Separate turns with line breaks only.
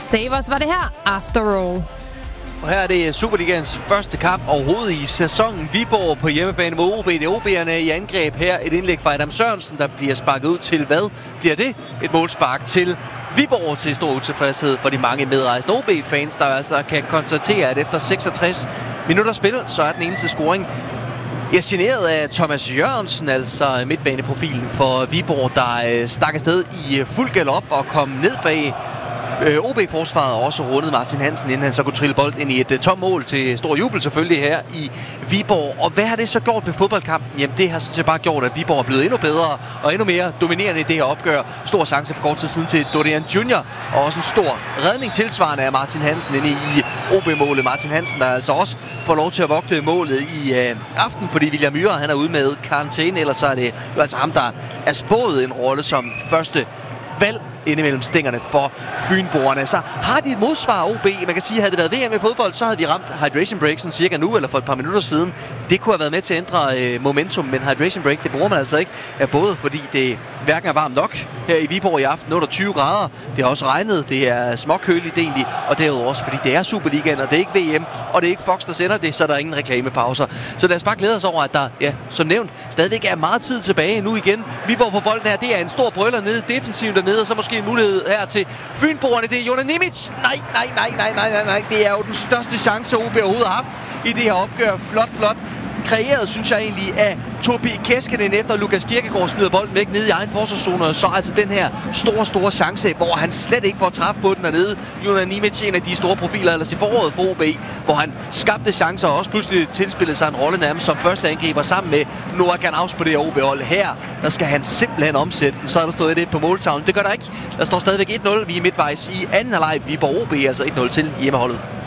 Save Us var det her, After All.
Og her er det Superligaens første kamp overhovedet i sæsonen. Viborg på hjemmebane mod OB. Det er OB'erne i angreb her. Et indlæg fra Adam Sørensen, der bliver sparket ud til hvad? Bliver det et målspark til Viborg til stor utilfredshed for de mange medrejsende OB-fans, der altså kan konstatere, at efter 66 minutter spil, så er den eneste scoring generet af Thomas Jørgensen, altså midtbaneprofilen for Viborg, der stak afsted i fuld galop og kom ned bag OB-forsvaret og også rundet Martin Hansen, inden han så kunne trille bold ind i et tomt mål til stor jubel selvfølgelig her i Viborg. Og hvad har det så gjort ved fodboldkampen? Jamen det har sådan set bare gjort, at Viborg er blevet endnu bedre og endnu mere dominerende i det her opgør. Stor chance for kort tid siden til Dorian Junior, og også en stor redning tilsvarende af Martin Hansen inde i OB-målet. Martin Hansen, der altså også får lov til at vogte målet i aften, fordi William Myhre, han er ude med karantæne, ellers så er det jo altså ham, der er spået en rolle som første valg indimellem stængerne for fynboerne. Så har de et modsvar OB. Man kan sige, at havde det været VM i fodbold, så havde vi ramt hydration break sådan cirka nu, eller for et par minutter siden. Det kunne have været med til at ændre momentum, men hydration break, det bruger man altså ikke. Både fordi det hverken er varmt nok her i Viborg i aften, under 20 grader. Det har også regnet, det er småkøligt egentlig, og derudover også, fordi det er Superligaen, og det er ikke VM, og det er ikke Fox, der sender det, så er der ingen reklamepauser. Så lad os bare glæde os over, at der, ja, som nævnt, stadigvæk er meget tid tilbage nu igen. Viborg på bolden her, det er en stor brøller nede, defensivt dernede, og så måske en mulighed her til fynboerne. Det er Jonas Nimic. Nej. Det er jo den største chance, OB overhovedet har haft i det her opgør. Flot. Kreeret, synes jeg egentlig, af Tobi Keskinen efter Lukas Kirkegaard smider bolden væk nede i egen forsvarszone, og så altså den her store chance, hvor han slet ikke får træf på den dernede. Jonas Nimic, en af de store profiler ellers i foråret på OB, hvor han skabte chancer og også pludselig tilspillede sig en rolle nærmest som første angriber sammen med Noah Ganaus på det her OB-hold. Her, der skal han simpelthen omsætte den. Så er der stået 1 på måltavlen. Det gør der ikke. Der står stadigvæk 1-0. Vi er midtvejs i anden halvleg. Viborg OB, altså 1-0 til hjemmeholdet.